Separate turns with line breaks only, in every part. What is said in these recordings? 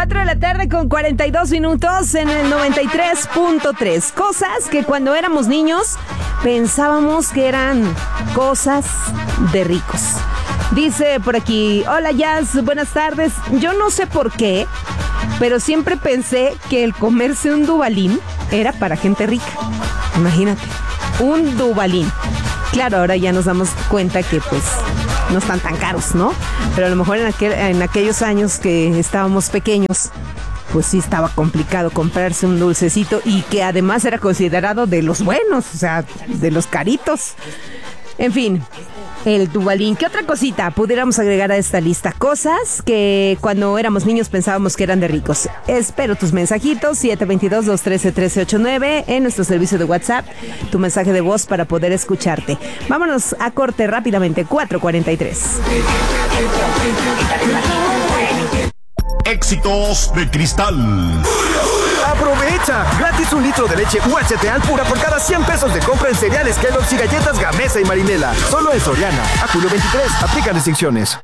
4 de la tarde con 42 minutos en el 93.3. Cosas que cuando éramos niños pensábamos que eran cosas de ricos. Dice por aquí, hola Jazz, buenas tardes. Yo no sé por qué, pero siempre pensé que el comerse un Dubalín era para gente rica. Imagínate, un Dubalín. Claro, ahora ya nos damos cuenta que pues no están tan caros, ¿no? Pero a lo mejor en aquellos años que estábamos pequeños, pues sí estaba complicado comprarse un dulcecito y que además era considerado de los buenos, o sea, de los caritos. En fin, el Dubalín. ¿Qué otra cosita pudiéramos agregar a esta lista? Cosas que cuando éramos niños pensábamos que eran de ricos. Espero tus mensajitos, 722-213-1389, en nuestro servicio de WhatsApp, tu mensaje de voz para poder escucharte. Vámonos a corte rápidamente, 4:43.
Éxitos de Cristal.
¡Aprovecha! Gratis 1 litro de leche UHT Alpura por cada 100 pesos de compra en cereales Kellogg's y galletas Gamesa y Marinela. Solo en Soriana. A julio 23. Aplican restricciones.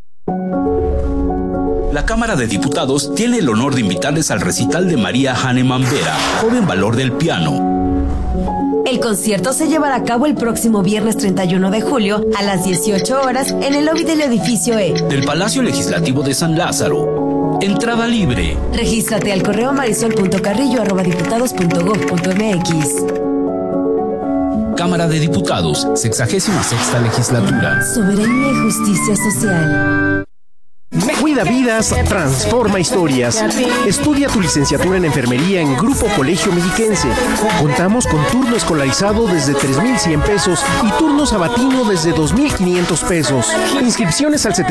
La Cámara de Diputados tiene el honor de invitarles al recital de María Hahnemann Vera, joven valor del piano.
El concierto se llevará a cabo el próximo viernes 31 de julio a las 18 horas en el lobby del edificio E
del Palacio Legislativo de San Lázaro. Entrada libre.
Regístrate al correo marisol.carrillo@diputados.gov.mx.
Cámara de Diputados, 66ª Legislatura.
Soberanía y justicia social.
Cuida vidas, transforma historias. Estudia tu licenciatura en enfermería en Grupo Colegio Mexiquense. Contamos con turno escolarizado desde 3,100 pesos y turno sabatino desde 2,500 pesos. Inscripciones al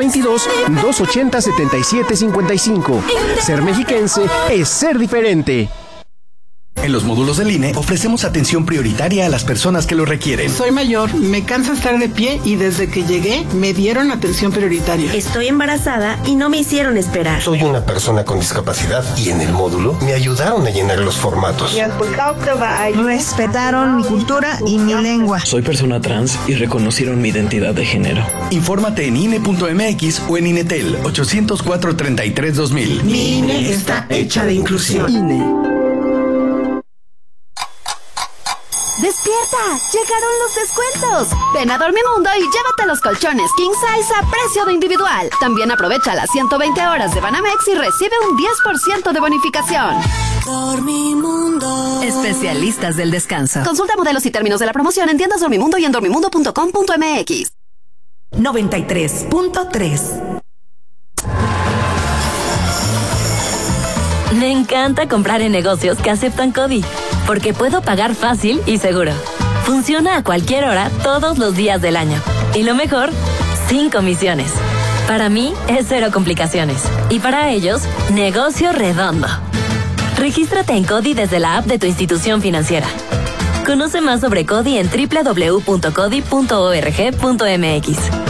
722-280-7755. Ser mexiquense es ser diferente.
En los módulos del INE ofrecemos atención prioritaria a las personas que lo requieren.
Soy mayor, me cansa estar de pie y desde que llegué me dieron atención prioritaria.
Estoy embarazada y no me hicieron esperar.
Soy una persona con discapacidad y en el módulo me ayudaron a llenar los formatos.
Respetaron mi cultura y mi lengua.
Soy persona trans y reconocieron mi identidad de género.
Infórmate en INE.mx o en INETEL 804-33-2000.
Mi INE está hecha de inclusión.
INE.
¡Despierta! ¡Llegaron los descuentos! Ven a Dormimundo y llévate los colchones King Size a precio de individual. También aprovecha las 120 horas de Banamex y recibe un 10% de bonificación.
Dormimundo. Especialistas del descanso.
Consulta modelos y términos de la promoción en tiendas Dormimundo y en dormimundo.com.mx.
93.3.
Me encanta comprar en negocios que aceptan CODI, porque puedo pagar fácil y seguro. Funciona a cualquier hora, todos los días del año. Y lo mejor, sin comisiones. Para mí, es cero complicaciones. Y para ellos, negocio redondo. Regístrate en CODI desde la app de tu institución financiera. Conoce más sobre CODI en www.codi.org.mx.